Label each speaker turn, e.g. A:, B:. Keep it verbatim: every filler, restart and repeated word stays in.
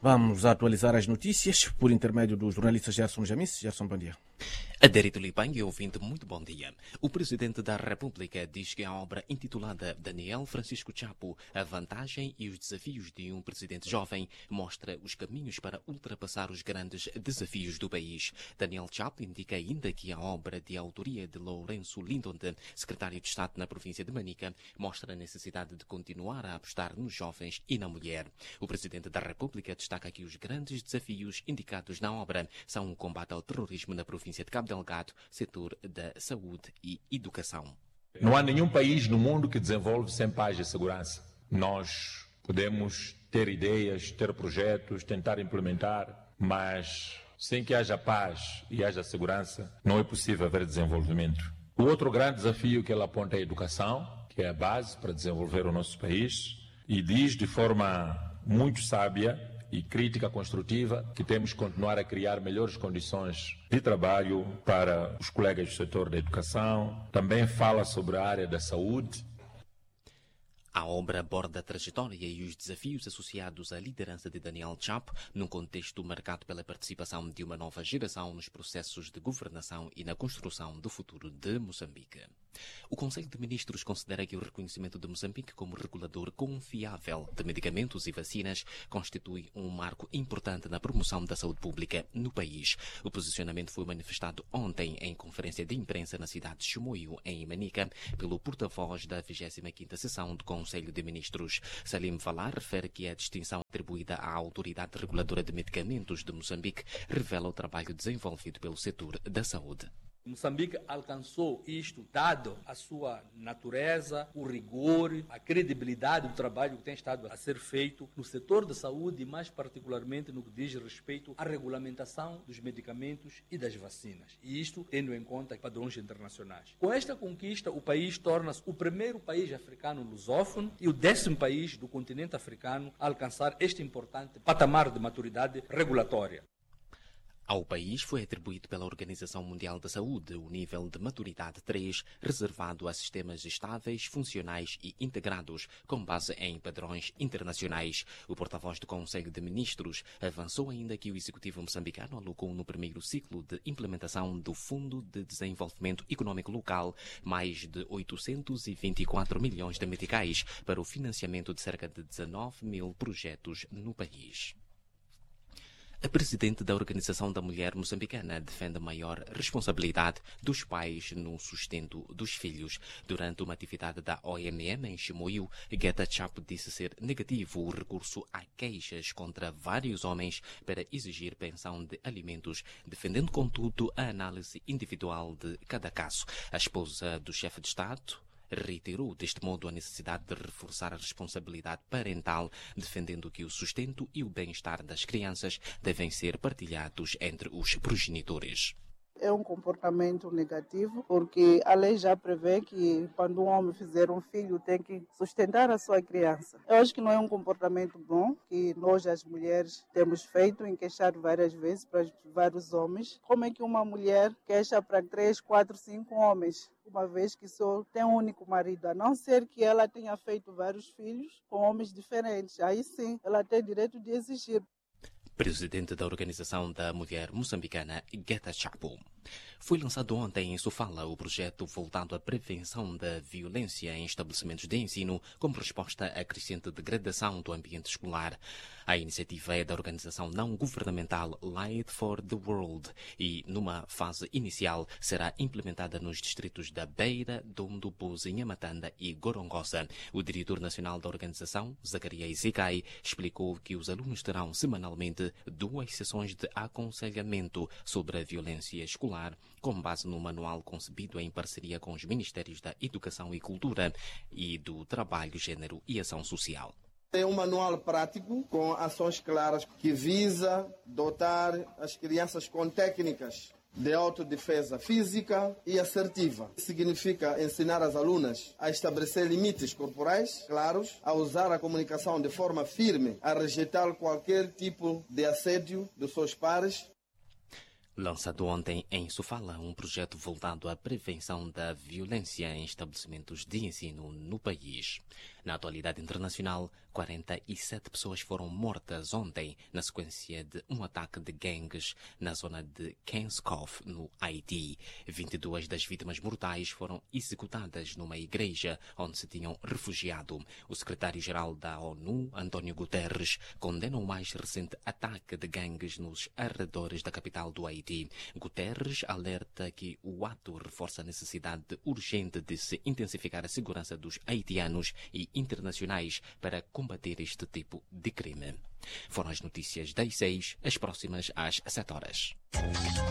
A: Vamos atualizar as notícias por intermédio do jornalista Gerson Jamis. Gerson, bom dia.
B: Adérito Lipangue, ouvinte, muito bom dia. O Presidente da República diz que a obra intitulada Daniel Francisco Chapo, a vantagem e os desafios de um presidente jovem, mostra os caminhos para ultrapassar os grandes desafios do país. Daniel Chapo indica ainda que a obra de autoria de Lourenço Lindon, secretário de Estado na província de Manica, mostra a necessidade de continuar a apostar nos jovens e na mulher. O Presidente da República destaca que os grandes desafios indicados na obra são o combate ao terrorismo na província de Cabo Delgado, setor da saúde e educação.
C: Não há nenhum país no mundo que desenvolve sem paz e segurança. Nós podemos ter ideias, ter projetos, tentar implementar, mas sem que haja paz e haja segurança, não é possível haver desenvolvimento. O outro grande desafio que ela aponta é a educação, que é a base para desenvolver o nosso país, e diz de forma muito sábia e crítica construtiva que temos que continuar a criar melhores condições de trabalho para os colegas do setor da educação. Também fala sobre a área da saúde.
B: A obra aborda a trajetória e os desafios associados à liderança de Daniel Chapo, num contexto marcado pela participação de uma nova geração nos processos de governação e na construção do futuro de Moçambique. O Conselho de Ministros considera que o reconhecimento de Moçambique como regulador confiável de medicamentos e vacinas constitui um marco importante na promoção da saúde pública no país. O posicionamento foi manifestado ontem em conferência de imprensa na cidade de Chimoio, em Manica, pelo porta-voz da vigésima quinta sessão do Conselho de Ministros. Salim Valar refere que a distinção atribuída à Autoridade Reguladora de Medicamentos de Moçambique revela o trabalho desenvolvido pelo setor da saúde.
D: Moçambique alcançou isto, dado a sua natureza, o rigor, a credibilidade do trabalho que tem estado a ser feito no setor da saúde e mais particularmente no que diz respeito à regulamentação dos medicamentos e das vacinas. E isto tendo em conta padrões internacionais. Com esta conquista, o país torna-se o primeiro país africano lusófono e o décimo país do continente africano a alcançar este importante patamar de maturidade regulatória.
B: Ao país foi atribuído pela Organização Mundial da Saúde o nível de maturidade três, reservado a sistemas estáveis, funcionais e integrados, com base em padrões internacionais. O porta-voz do Conselho de Ministros avançou ainda que o Executivo moçambicano alocou no primeiro ciclo de implementação do Fundo de Desenvolvimento Econômico Local mais de oitocentos e vinte e quatro milhões de meticais para o financiamento de cerca de dezanove mil projetos no país. A presidente da Organização da Mulher Moçambicana defende a maior responsabilidade dos pais no sustento dos filhos. Durante uma atividade da O M M em Chimoio, Geta Chapo disse ser negativo o recurso a queixas contra vários homens para exigir pensão de alimentos, defendendo, contudo, a análise individual de cada caso. A esposa do chefe de Estado reiterou deste modo a necessidade de reforçar a responsabilidade parental, defendendo que o sustento e o bem-estar das crianças devem ser partilhados entre os progenitores.
E: É um comportamento negativo, porque a lei já prevê que quando um homem fizer um filho tem que sustentar a sua criança. Eu acho que não é um comportamento bom que nós, as mulheres, temos feito em queixar várias vezes para vários homens. Como é que uma mulher queixa para três, quatro, cinco homens, uma vez que só tem um único marido, a não ser que ela tenha feito vários filhos com homens diferentes. Aí sim, ela tem direito de exigir.
B: Presidente da Organização da Mulher Moçambicana, Geta Chapo. Foi lançado ontem em Sofala o projeto voltado à prevenção da violência em estabelecimentos de ensino como resposta à crescente degradação do ambiente escolar. A iniciativa é da organização não governamental Light for the World e, numa fase inicial, será implementada nos distritos da Beira, Dondo, Buzi, Nhamatanda e Gorongosa. O diretor nacional da organização, Zacarias Izikai, explicou que os alunos terão semanalmente duas sessões de aconselhamento sobre a violência escolar, com base no manual concebido em parceria com os Ministérios da Educação e Cultura e do Trabalho, Gênero e Ação Social.
F: É um manual prático com ações claras que visa dotar as crianças com técnicas de autodefesa física e assertiva. Significa ensinar as alunas a estabelecer limites corporais claros, a usar a comunicação de forma firme, a rejeitar qualquer tipo de assédio dos seus pares.
B: Lançado ontem em Sofala, um projeto voltado à prevenção da violência em estabelecimentos de ensino no país. Na atualidade internacional, quarenta e sete pessoas foram mortas ontem na sequência de um ataque de gangues na zona de Kenskov, no Haiti. vinte e duas das vítimas mortais foram executadas numa igreja onde se tinham refugiado. O secretário-geral da ONU, António Guterres, condena o mais recente ataque de gangues nos arredores da capital do Haiti. Guterres alerta que o ato reforça a necessidade urgente de se intensificar a segurança dos haitianos e internacionais para combater este tipo de crime. Foram as notícias das seis, as próximas às sete horas.